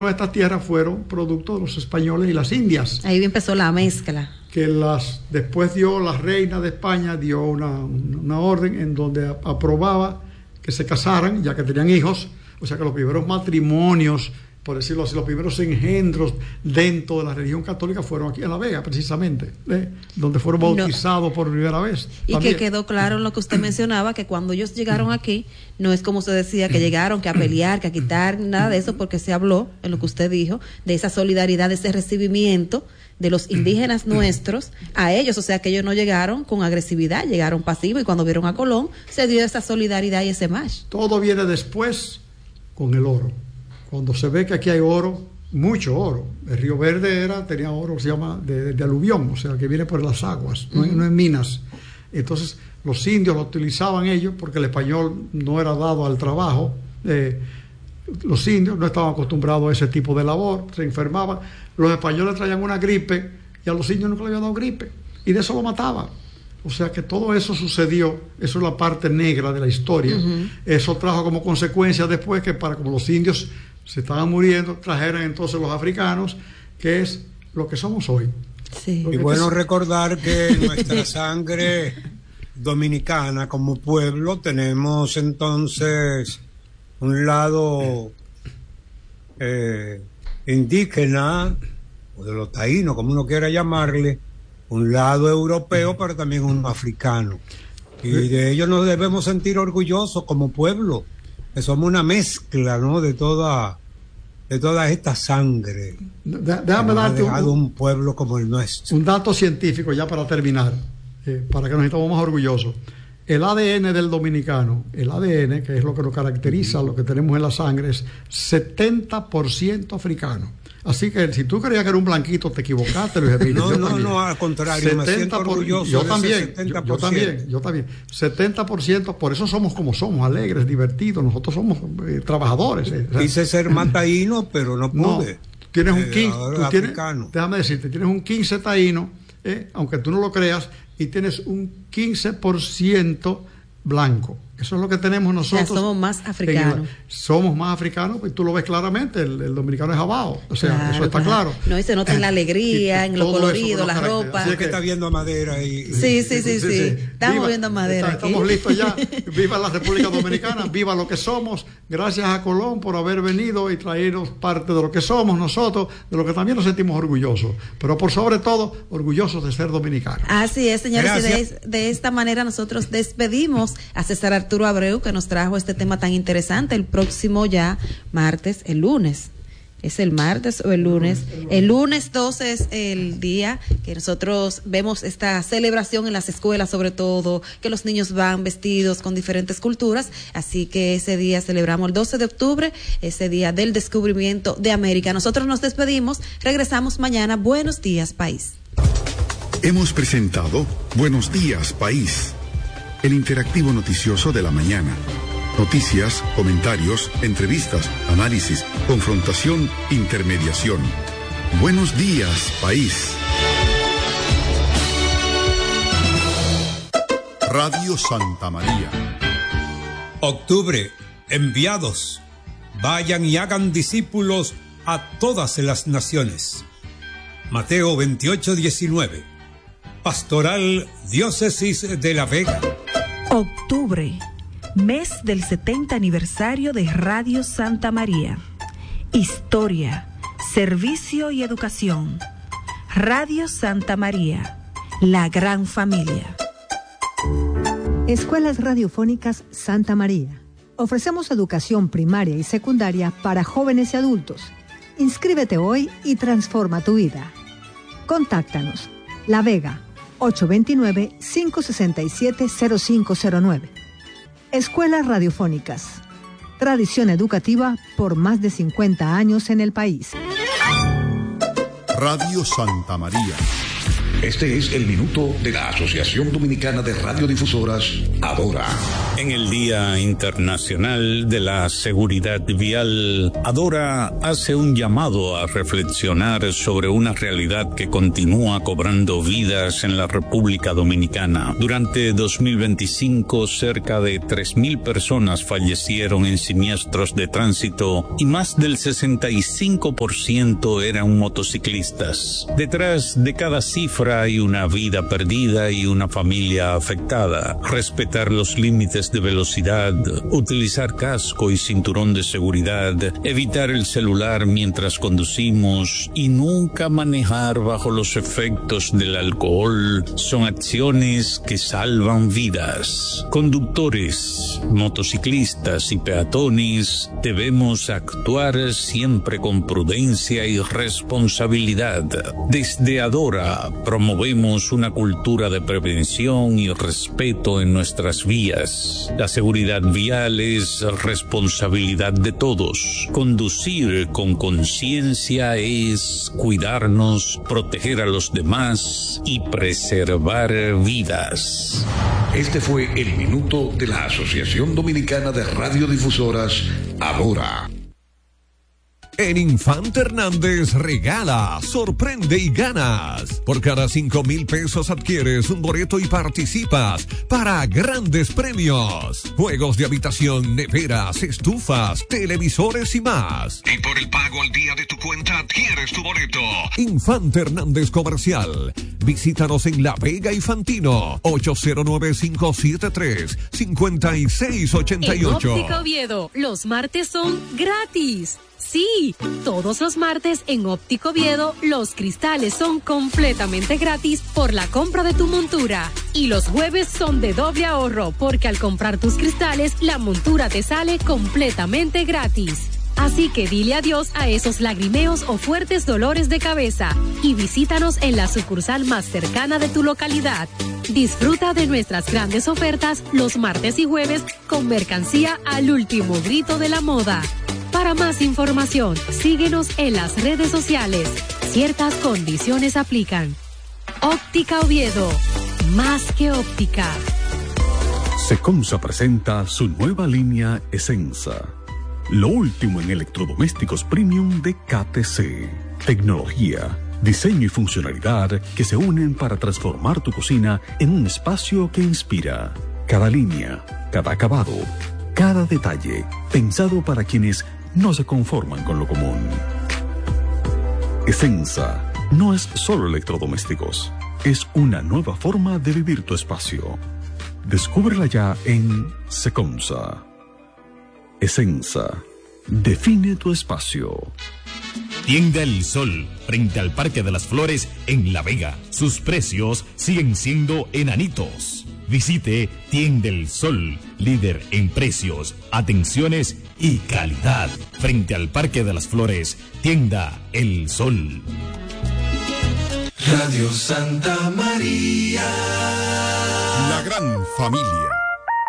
Estas tierras fueron producto de los españoles y las indias. Ahí empezó la mezcla. Que después la reina de España dio una orden en donde aprobaba que se casaran, ya que tenían hijos. O sea que los primeros matrimonios, por decirlo así, los primeros engendros dentro de la religión católica fueron aquí en La Vega, precisamente, donde fueron bautizados por primera vez. Y también, que quedó claro en lo que usted mencionaba, que cuando ellos llegaron aquí, no es como usted decía, que llegaron, que a pelear, que a quitar, nada de eso, porque se habló, en lo que usted dijo, de esa solidaridad, de ese recibimiento de los indígenas nuestros a ellos. O sea que ellos no llegaron con agresividad, llegaron pasivos, y cuando vieron a Colón, se dio esa solidaridad y ese match. Todo viene después con el oro. Cuando se ve que aquí hay oro, mucho oro. El Río Verde tenía oro, se llama de aluvión, o sea, que viene por las aguas, no en minas. Entonces, los indios lo utilizaban ellos porque el español no era dado al trabajo. Los indios no estaban acostumbrados a ese tipo de labor, se enfermaban. Los españoles traían una gripe y a los indios nunca le habían dado gripe, y de eso lo mataban. O sea que todo eso sucedió, eso es la parte negra de la historia. Eso trajo como consecuencia después que como los indios se estaban muriendo, trajeron entonces los africanos, que es lo que somos hoy. Sí. Y bueno, recordar que nuestra sangre dominicana como pueblo tenemos entonces un lado indígena, o de los taínos, como uno quiera llamarle, un lado europeo, pero también un africano. Y de ello nos debemos sentir orgullosos como pueblo, que somos una mezcla, ¿no?, de toda esta sangre. Déjame darte un pueblo como el nuestro. Un dato científico ya para terminar, para que nos estemos más orgullosos. El ADN del dominicano, el ADN, que es lo que nos caracteriza, lo que tenemos en la sangre, es 70% africano. Así que si tú creías que era un blanquito, te equivocaste, Luis Emilio. No, al contrario, me siento orgulloso yo también. 70%, por eso somos como somos, alegres, divertidos, nosotros somos trabajadores. Quise ser más taíno, pero no pude. Tienes un 15, déjame decirte, tienes un 15 taíno, aunque tú no lo creas, y tienes un 15% blanco. Eso es lo que tenemos nosotros. O sea, somos más africanos. Somos más africanos, pues tú lo ves claramente, el dominicano es jabao. O sea, claro, eso está claro. No, y se nota en la alegría, en lo colorido, la ropa. Así es que está viendo a Madera ahí. Sí. Estamos viendo a Madera. Estamos listos ya. Viva la República Dominicana, viva lo que somos. Gracias a Colón por haber venido y traernos parte de lo que somos nosotros, de lo que también nos sentimos orgullosos. Pero por sobre todo, orgullosos de ser dominicanos. Así es, señores. Gracias. Y de esta manera nosotros despedimos a César Arturo Abreu, que nos trajo este tema tan interesante. El próximo ya martes, el lunes. ¿Es el martes o el lunes? El lunes 12 es el día que nosotros vemos esta celebración en las escuelas, sobre todo, que los niños van vestidos con diferentes culturas. Así que ese día celebramos el 12 de octubre, ese día del descubrimiento de América. Nosotros nos despedimos, regresamos mañana. Buenos días, país. Hemos presentado Buenos días, país, el interactivo noticioso de la mañana. Noticias, comentarios, entrevistas, análisis, confrontación, intermediación. Buenos días, país. Radio Santa María. Octubre, enviados. Vayan y hagan discípulos a todas las naciones. Mateo 28:19. Pastoral Diócesis de La Vega. Octubre, mes del 70 aniversario de Radio Santa María. Historia, servicio y educación. Radio Santa María, la gran familia. Escuelas Radiofónicas Santa María. Ofrecemos educación primaria y secundaria para jóvenes y adultos. Inscríbete hoy y transforma tu vida. Contáctanos. La Vega, 829-567-0509. Escuelas Radiofónicas. Tradición educativa por más de 50 años en el país. Radio Santa María. Este es el minuto de la Asociación Dominicana de Radiodifusoras, Adora. En el Día Internacional de la Seguridad Vial, Adora hace un llamado a reflexionar sobre una realidad que continúa cobrando vidas en la República Dominicana. Durante 2025, cerca de 3,000 personas fallecieron en siniestros de tránsito y más del 65% eran motociclistas. Detrás de cada cifra hay una vida perdida y una familia afectada. Respetar los límites de velocidad, utilizar casco y cinturón de seguridad, evitar el celular mientras conducimos y nunca manejar bajo los efectos del alcohol son acciones que salvan vidas. Conductores, motociclistas y peatones debemos actuar siempre con prudencia y responsabilidad. Desde Adora promovemos una cultura de prevención y respeto en nuestras vías. La seguridad vial es responsabilidad de todos. Conducir con conciencia es cuidarnos, proteger a los demás y preservar vidas. Este fue el minuto de la Asociación Dominicana de Radiodifusoras, Adora. En Infante Hernández regala, sorprende y ganas. Por cada 5,000 pesos adquieres un boleto y participas para grandes premios. Juegos de habitación, neveras, estufas, televisores y más. Y por el pago al día de tu cuenta adquieres tu boleto. Infante Hernández Comercial. Visítanos en La Vega y Fantino. 809-573-5688. En Óptica Oviedo, los martes son gratis. Sí, todos los martes en Óptico Oviedo los cristales son completamente gratis por la compra de tu montura. Y los jueves son de doble ahorro porque al comprar tus cristales la montura te sale completamente gratis. Así que dile adiós a esos lagrimeos o fuertes dolores de cabeza y visítanos en la sucursal más cercana de tu localidad. Disfruta de nuestras grandes ofertas los martes y jueves con mercancía al último grito de la moda. Para más información, síguenos en las redes sociales. Ciertas condiciones aplican. Óptica Oviedo, más que óptica. Secomsa presenta su nueva línea Esensa. Lo último en electrodomésticos premium de KTC. Tecnología, diseño y funcionalidad que se unen para transformar tu cocina en un espacio que inspira. Cada línea, cada acabado, cada detalle, pensado para quienes no se conforman con lo común. Esensa no es solo electrodomésticos, es una nueva forma de vivir tu espacio. Descúbrela ya en Secomsa. Esensa, define tu espacio. Tienda El Sol, frente al Parque de las Flores en La Vega. Sus precios siguen siendo enanitos. Visite Tienda El Sol, líder en precios, atenciones y calidad. Frente al Parque de las Flores, Tienda El Sol. Radio Santa María. La gran familia.